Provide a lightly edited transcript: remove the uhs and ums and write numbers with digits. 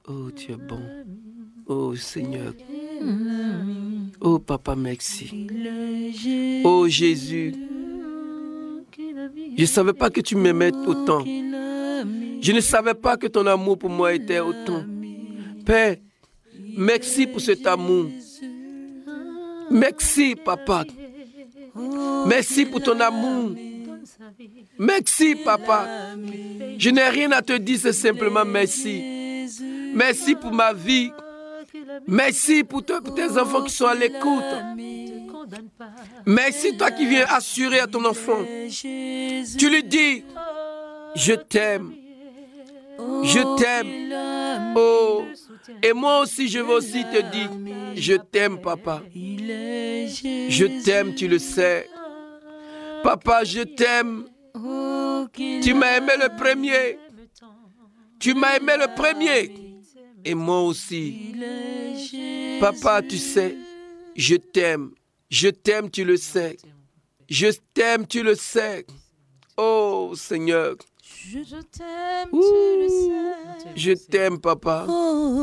Oh, tu es bon. Oh, Seigneur. Oh, Papa, merci. Oh, Jésus. Je ne savais pas que tu m'aimais autant. Je ne savais pas que ton amour pour moi était autant. Père, merci pour cet amour. Merci, Papa. Merci pour ton amour. Merci, Papa. Je n'ai rien à te dire, c'est simplement merci. Merci pour ma vie. Merci pour tes enfants qui sont à l'écoute. Merci, toi qui viens assurer à ton enfant. Tu lui dis, je t'aime. Je t'aime. Oh, et moi aussi, je veux aussi te dire, je t'aime, Papa. Je t'aime, tu le sais. Papa, je t'aime. Tu m'as aimé le premier. Tu m'as aimé le premier. Et moi aussi. Papa, tu sais, je t'aime. Je t'aime, tu le sais. Je t'aime, tu le sais. Oh, Seigneur. Je t'aime, tu le sais. Je t'aime, Papa.